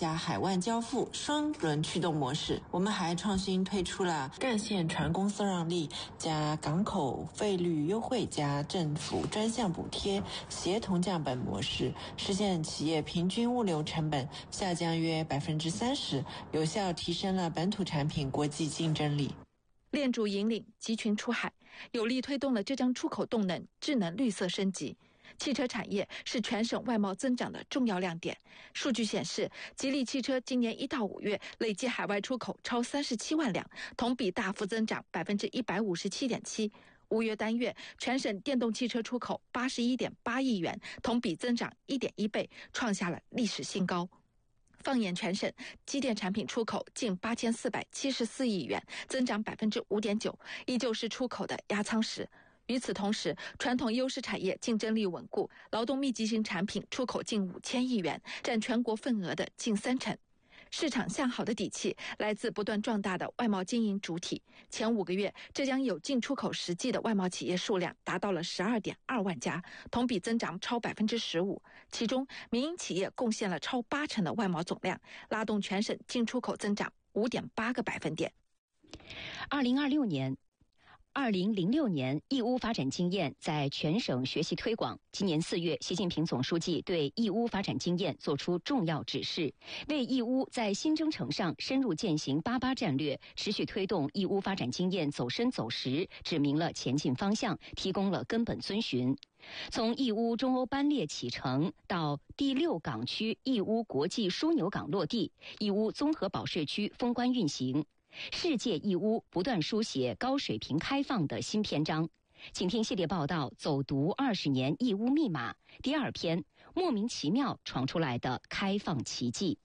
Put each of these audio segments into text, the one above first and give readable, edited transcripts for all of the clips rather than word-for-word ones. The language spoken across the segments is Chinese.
加海外交付双轮驱动模式。我们还创新推出了干线船公司让利加港口费率优惠加政府专项补贴协同降本模式，实现企业平均物流成本下降约 30%， 有效提升了本土产品国际竞争力。 链主引领集群出海，有力推动了浙江出口动能智能绿色升级。汽车产业是全省外贸增长的重要亮点。数据显示，吉利汽车今年1到5月累计海外出口超37万辆，同比大幅增长 157.7%。5月单月，全省电动汽车出口 81.8亿元，同比增长 1.1倍，创下了历史新高。放眼全省，机电产品出口近8474亿元，增长 5.9%， 依旧是出口的压舱石。与此同时，传统优势产业竞争力稳固，劳动密集型产品出口近5000亿元，占全国份额的近30%。市场向好的底气来自不断壮大的外贸经营主体。前5个月，浙江有进出口实际的外贸企业数量达到了 12.2万家，同比增长超 15%。其中，民营企业贡献了超80%的外贸总量，拉动全省进出口增长 5.8个百分点。 2006年义乌发展经验在全省学习推广。今年4月，习近平总书记对义乌发展经验作出重要指示，为义乌在新征程上深入践行88战略，持续推动义乌发展经验走深走实，指明了前进方向，提供了根本遵循。从义乌中欧班列启程到第6港区义乌国际枢纽港落地，义乌综合保税区封关运行，世界义乌不断书写高水平开放的新篇章。请听系列报道《走读20年义乌密码》第2篇：莫名其妙闯出来的开放奇迹。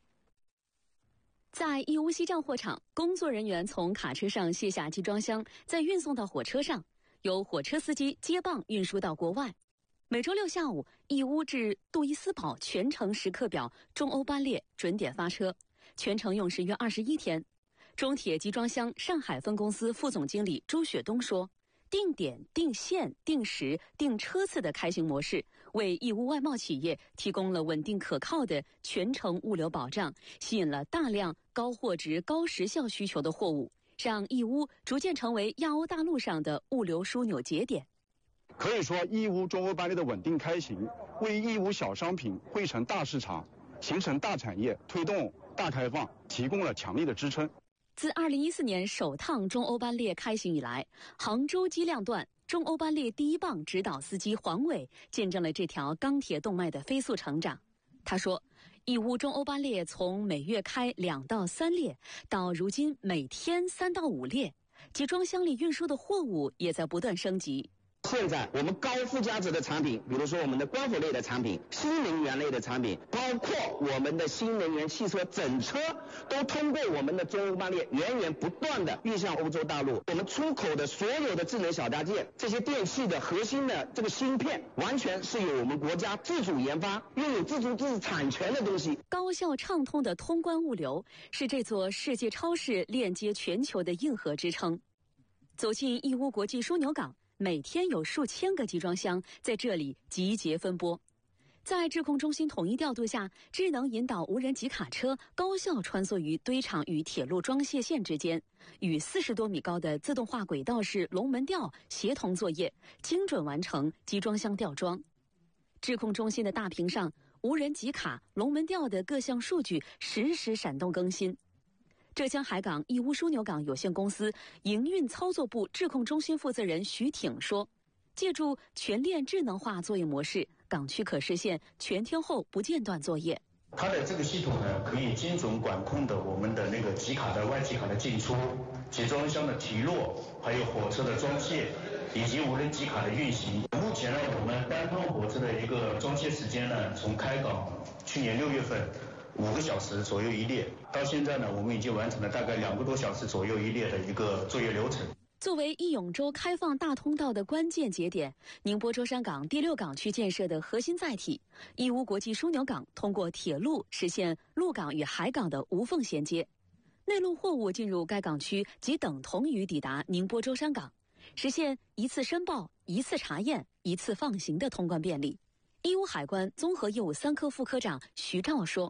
在义乌西站货场，工作人员从卡车上卸下集装箱，再运送到火车上，由火车司机接棒运输到国外。每周6下午，义乌至杜伊斯堡全程时刻表中欧班列准点发车，全程用时约21天。中铁集装箱上海分公司副总经理朱雪东说，定点、定线、定时、定车次的开行模式，为义乌外贸企业提供了稳定可靠的全程物流保障，吸引了大量高货值、高时效需求的货物，让义乌逐渐成为亚欧大陆上的物流枢纽节点。 可以说，义乌中欧班列的稳定开行，为义乌小商品汇成大市场、形成大产业、推动大开放提供了强力的支撑。 自2014年首趟中欧班列开行以来，杭州机量段中欧班列第一棒指导司机黄伟见证了这条钢铁动脉的飞速成长。他说，义乌中欧班列从每月开2到3列，到如今每天3到5列，集装箱里运输的货物也在不断升级。 现在我们高附加值的产品，比如说我们的光伏类的产品、新能源类的产品，包括我们的新能源汽车整车，都通过我们的中欧班列源源不断的运向欧洲大陆。我们出口的所有的智能小家电，这些电器的核心的这个芯片，完全是由我们国家自主研发、拥有自主知识产权的东西。 高效畅通的通关物流是这座世界超市链接全球的硬核支撑。走进义乌国际枢纽港，每天有数千个集装箱在这里集结分拨。在质控中心统一调度下，智能引导无人机卡车高效穿梭于堆场与铁路装卸线之间，与40多米高的自动化轨道式龙门吊协同作业，精准完成集装箱吊装。质控中心的大屏上，无人机卡、龙门吊的各项数据实时闪动更新。浙江海港义乌枢纽港有限公司营运操作部质控中心负责人徐挺说，借助全链智能化作业模式，港区可实现全天候不间断作业。 它的这个系统呢，可以精准管控的我们的那个集卡的外集卡的进出、集装箱的提落，还有火车的装卸，以及无人机卡的运行。目前呢，我们单趟火车的一个装卸时间呢，从开港去年6月份5个小时左右一列，到现在呢，我们已经完成了大概2个多小时左右一列的一个作业流程。 作为义永州开放大通道的关键节点，宁波舟山港第6港区建设的核心载体，义乌国际枢纽港通过铁路实现陆港与海港的无缝衔接。内陆货物进入该港区即等同于抵达宁波舟山港，实现一次申报、一次查验、一次放行的通关便利。义乌海关综合业务3科副科长徐照说，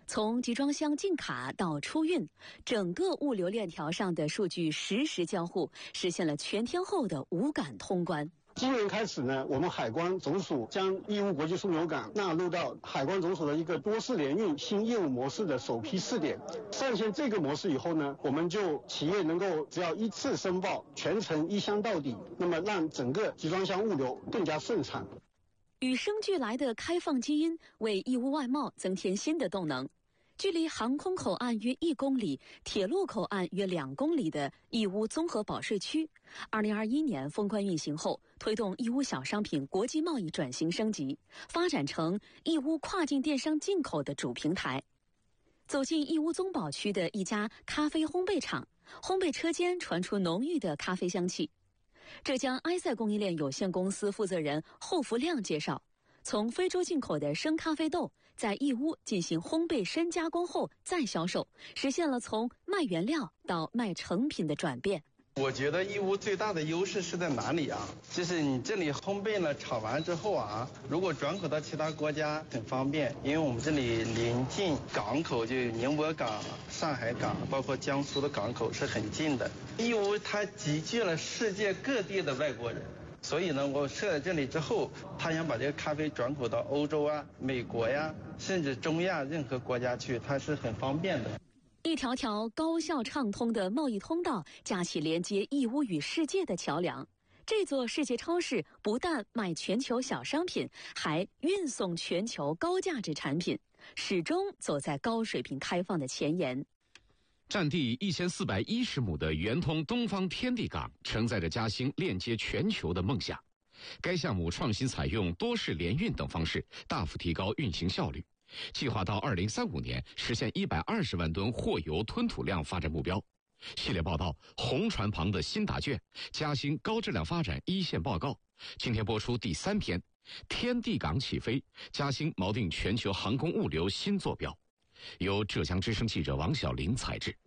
从集装箱进卡到出运，整个物流链条上的数据实时交互，实现了全天候的无感通关。 今年开始呢，我们海关总署将义乌国际枢纽港纳入到海关总署的一个多式联运新业务模式的首批试点。上线这个模式以后呢，我们就企业能够只要一次申报，全程一箱到底，那么让整个集装箱物流更加顺畅。 与生俱来的开放基因为义乌外贸增添新的动能。距离航空口岸约1公里、铁路口岸约2公里的义乌综合保税区，2021年封关运行后，推动义乌小商品国际贸易转型升级，发展成义乌跨境电商进口的主平台。走进义乌综保区的一家咖啡烘焙厂，烘焙车间传出浓郁的咖啡香气。浙江埃塞供应链有限公司负责人侯福亮介绍，从非洲进口的生咖啡豆在义乌进行烘焙深加工后再销售，实现了从卖原料到卖成品的转变。 我觉得义乌最大的优势是在哪里啊？就是你这里烘焙了炒完之后啊，如果转口到其他国家很方便，因为我们这里临近港口，就宁波港、上海港，包括江苏的港口是很近的。义乌它集聚了世界各地的外国人。所以呢，我设在这里之后，他想把这个咖啡转口到欧洲啊、美国呀，甚至中亚任何国家去，它是很方便的。 一条条高效畅通的贸易通道，架起连接义乌与世界的桥梁。这座世界超市不但卖全球小商品，还运送全球高价值产品，始终走在高水平开放的前沿。 占地1410亩的圆通东方天地港承载着嘉兴链接全球的梦想。该项目创新采用多式联运等方式，大幅提高运行效率，计划到2035年实现120万吨货油吞吐量发展目标。系列报道《红船旁的新答卷：嘉兴高质量发展一线报告》今天播出第3篇：天地港起飞，嘉兴锚定全球航空物流新坐标。由浙江之声记者王小玲采制。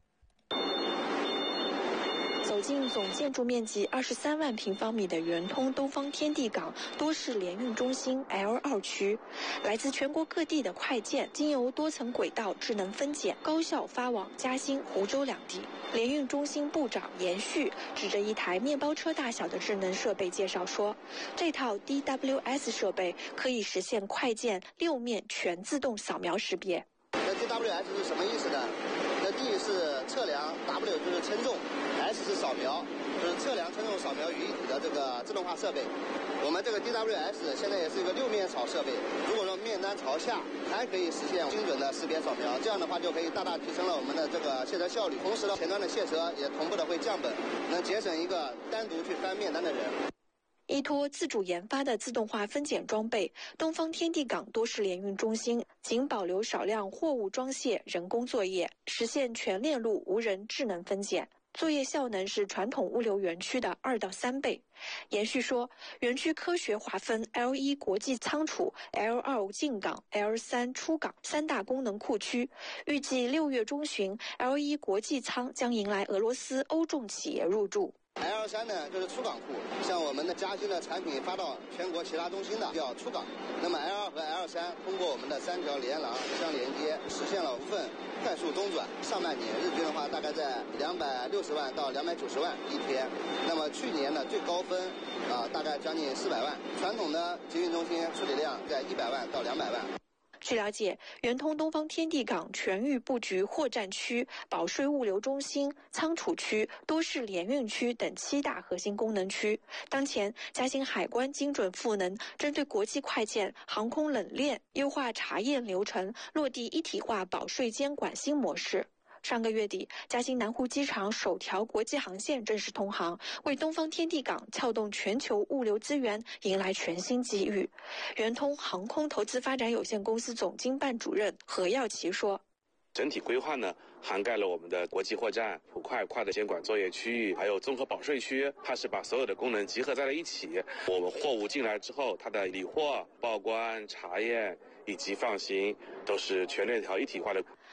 走进总建筑面积23万平方米的圆通东方天地港多式联运中心 L2 区，来自全国各地的快件经由多层轨道智能分拣，高效发往嘉兴、湖州两地。联运中心部长严旭指着一台面包车大小的智能设备介绍说，这套 DWS 设备可以实现快件6面全自动扫描识别。 那 DWS 是什么意思呢？那 D 是测量， W 就是称重， S 是扫描，就是测量、称重、扫描于一体的这个自动化设备。我们这个 DWS 现在也是一个6面扫设备，如果说面单朝下，还可以实现精准的识别扫描，这样的话就可以大大提升了我们的这个卸车效率。同时呢，前端的卸车也同步的会降本，能节省一个单独去翻面单的人。 依托自主研发的自动化分拣装备，东方天地港多式联运中心仅保留少量货物装卸人工作业，实现全链路无人智能分拣，作业效能是传统物流园区的2到3倍。延续说，园区科学划分 L1 国际仓储、L2 进港、L3 出港3大功能库区，预计6月中旬 L1 国际仓将迎来俄罗斯欧重企业入驻。 L3 呢就是出港库，像我们的嘉兴的产品发到全国其他中心的要出港，那么 L2 和 L3 通过我们的3条连廊相连接，实现了无缝快速中转。上半年日均的话大概在260万到290万一天，那么去年呢最高分大概将近400万，传统的集运中心处理量在100万到200万。 据了解，圆通东方天地港全域布局货站区、保税物流中心、仓储区、多式联运区等7大核心功能区。当前，嘉兴海关精准赋能，针对国际快件、航空冷链，优化查验流程，落地一体化保税监管新模式。上个月底，嘉兴南湖机场首条国际航线正式通航，为东方天地港撬动全球物流资源迎来全新机遇。圆通航空投资发展有限公司总经办主任何耀奇说， 整体规划呢，涵盖了我们的国际货站、普快的监管作业区域，还有综合保税区，它是把所有的功能集合在了一起。我们货物进来之后，它的理货、报关、查验以及放行都是全链条一体化的。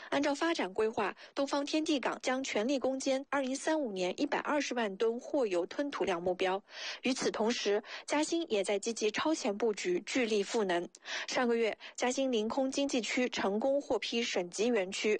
按照发展规划，东方天地港将全力攻坚2035年120万吨货油吞吐量目标。与此同时，嘉兴也在积极超前布局，聚力赋能。上个月，嘉兴临空经济区成功获批省级园区，